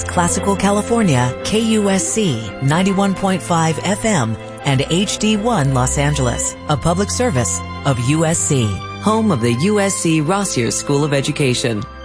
Angeles, Classical California, KUSC 91.5 FM, and HD1 Los Angeles, a public service of USC, home of the USC Rossier School of Education.